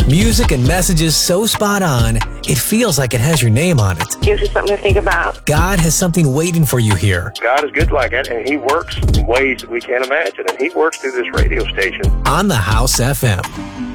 Music and messages so spot on, it feels like it has your name on it. Gives you something to think about. God has something waiting for you here. God is good like that, and He works in ways that we can't imagine, and He works through this radio station. On the House FM.